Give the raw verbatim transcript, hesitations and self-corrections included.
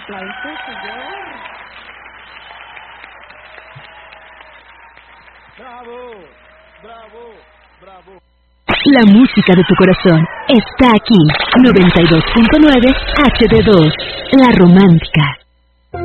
aplauso, señor. Bravo, bravo, bravo. La música de tu corazón está aquí. noventa y dos punto nueve H D dos, La Romántica.